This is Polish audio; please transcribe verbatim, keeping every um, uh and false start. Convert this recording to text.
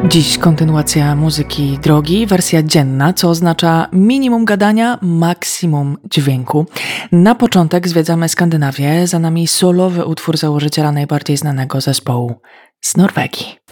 Dziś kontynuacja muzyki drogi, wersja dzienna, co oznacza minimum gadania, maksimum dźwięku. Na początek zwiedzamy Skandynawię, za nami solowy utwór założyciela najbardziej znanego zespołu z Norwegii.